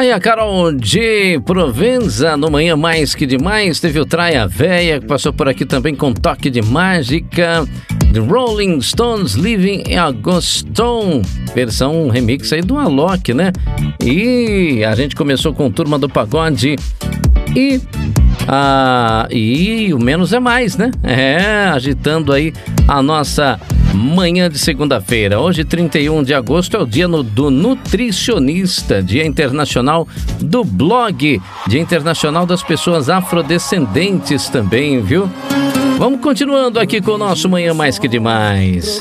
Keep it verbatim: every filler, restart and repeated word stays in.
Aí a Carol de Provenza, no Manhã Mais Que Demais, teve o Traia Véia, que passou por aqui também com Toque de Mágica, The Rolling Stones, Living in Augustone, versão remix aí do Alok, né? E a gente começou com Turma do Pagode e... Ah, e o menos é mais, né? É, agitando aí a nossa manhã de segunda-feira. Hoje, trinta e um de agosto, é o dia no, do nutricionista, Dia Internacional do Blog, Dia Internacional das Pessoas Afrodescendentes também, viu? Vamos continuando aqui com o nosso Manhã Mais Que Demais.